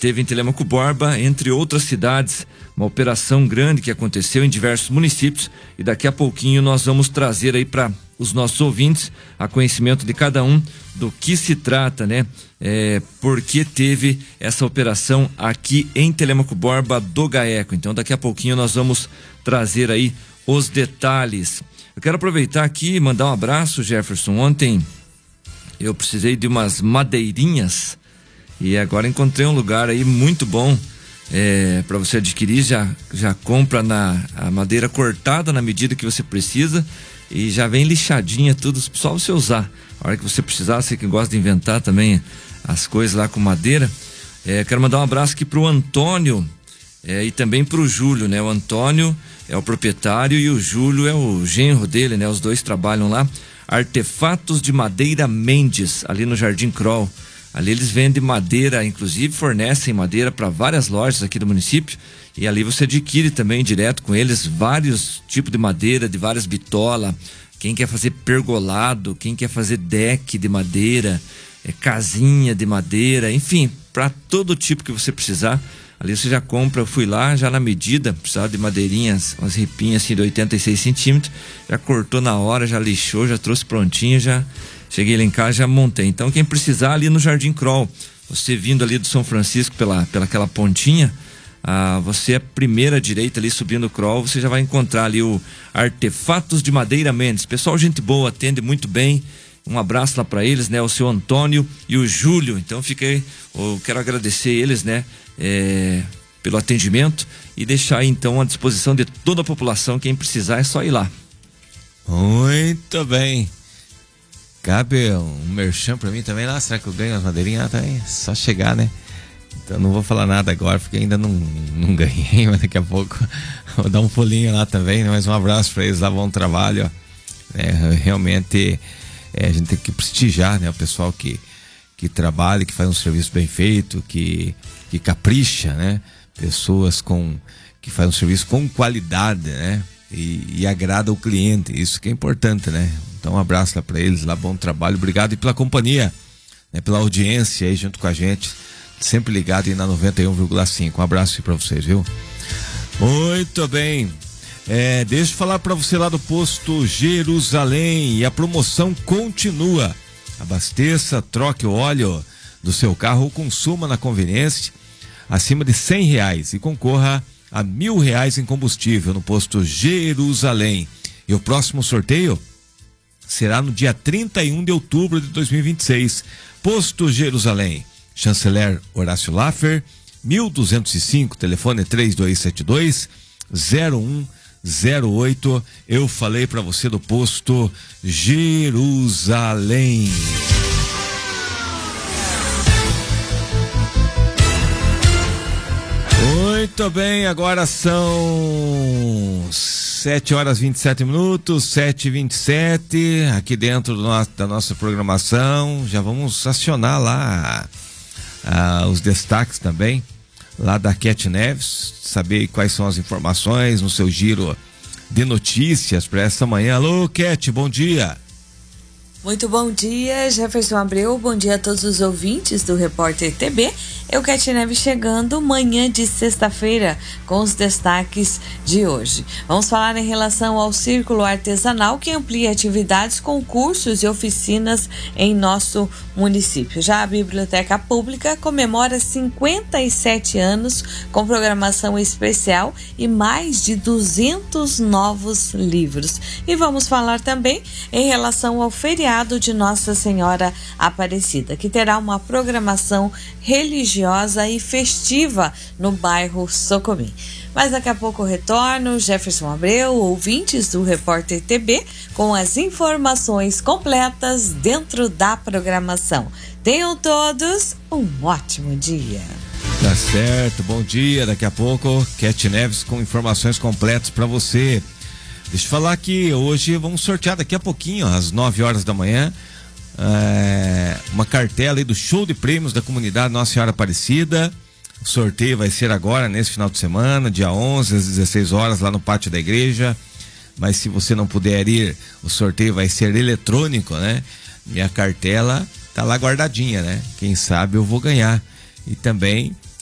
teve em Telêmaco Borba, entre outras cidades, uma operação grande que aconteceu em diversos municípios, e daqui a pouquinho nós vamos trazer aí para os nossos ouvintes a conhecimento de cada um do que se trata, né? Porque teve essa operação aqui em Telêmaco Borba do GAECO. Então daqui a pouquinho nós vamos trazer aí os detalhes. Eu quero aproveitar aqui e mandar um abraço, Jefferson. Ontem eu precisei de umas madeirinhas e agora encontrei um lugar aí muito bom para você adquirir. Já compra a madeira cortada na medida que você precisa e já vem lixadinha tudo, só você usar. A hora que você precisar, você que gosta de inventar também as coisas lá com madeira. Quero mandar um abraço aqui pro Antônio e também pro Júlio, né? O Antônio é o proprietário e o Júlio é o genro dele, né? Os dois trabalham lá. Artefatos de Madeira Mendes, ali no Jardim Kroll. Ali eles vendem madeira, inclusive fornecem madeira para várias lojas aqui do município, e ali você adquire também direto com eles vários tipos de madeira, de várias bitolas. Quem quer fazer pergolado, quem quer fazer deck de madeira, casinha de madeira, enfim, para todo tipo que você precisar. Ali você já compra. Eu fui lá já na medida, precisava de madeirinhas, umas ripinhas assim de 86 centímetros, já cortou na hora, já lixou, já trouxe prontinho, já cheguei lá em casa, já montei. Então quem precisar, ali no Jardim Kroll, você vindo ali do São Francisco pela aquela pontinha, você é a primeira direita ali subindo o Kroll, você já vai encontrar ali o Artefatos de Madeira Mendes. Pessoal, gente boa, atende muito bem. Um abraço lá para eles, né? O seu Antônio e o Júlio. Então eu quero agradecer eles, né? Pelo atendimento e deixar aí, então à disposição de toda a população. Quem precisar é só ir lá. Muito bem. Cabe um merchan pra mim também lá? Será que eu ganho as madeirinhas? Tá aí, só chegar, né? Então não vou falar nada agora porque ainda não ganhei, mas daqui a pouco vou dar um pulinho lá também, né? Mas um abraço pra eles lá, bom trabalho, ó. Realmente a gente tem que prestigiar, né? O pessoal que trabalha, que faz um serviço bem feito, que capricha, né? Pessoas que fazem um serviço com qualidade, né? E agrada o cliente, isso que é importante, né? Então um abraço lá pra eles, lá, bom trabalho, obrigado e pela companhia, né? Pela audiência aí junto com a gente, sempre ligado aí na 91,5. Um abraço aí pra vocês, viu? Muito bem. Deixa eu falar pra você lá do posto Jerusalém, e a promoção continua. Abasteça, troque o óleo do seu carro ou consuma na conveniência acima de R$100 e concorra a R$1.000 em combustível no posto Jerusalém. E o próximo sorteio será no dia 31 de outubro de 2026. Posto Jerusalém, Chanceler Horácio Laffer, 1205, telefone 3272-0108. Eu falei para você do posto Jerusalém. Muito bem, agora são 7h27, 7h27, aqui dentro da nossa programação. Já vamos acionar lá os destaques também, lá da Cat Neves, saber quais são as informações no seu giro de notícias para esta manhã. Alô, Cat, bom dia. Muito bom dia, Jefferson Abreu, bom dia a todos os ouvintes do Repórter TB. Eu, Cat Neves, chegando manhã de sexta-feira com os destaques de hoje. Vamos falar em relação ao Círculo Artesanal, que amplia atividades, concursos e oficinas em nosso município. Já a Biblioteca Pública comemora 57 anos com programação especial e mais de 200 novos livros. E vamos falar também em relação ao feriado de Nossa Senhora Aparecida, que terá uma programação religiosa e festiva no bairro Socomim. Mas daqui a pouco eu retorno, Jefferson Abreu, ouvintes do Repórter TB, com as informações completas dentro da programação. Tenham todos um ótimo dia. Tá certo, bom dia. Daqui a pouco, Cat Neves com informações completas para você. Deixa eu falar que hoje vamos sortear daqui a pouquinho, às 9h da manhã, uma cartela aí do show de prêmios da comunidade Nossa Senhora Aparecida. O sorteio vai ser agora, nesse final de semana, dia 11, às 16h, lá no pátio da igreja. Mas se você não puder ir, o sorteio vai ser eletrônico, né? Minha cartela tá lá guardadinha, né? Quem sabe eu vou ganhar. E também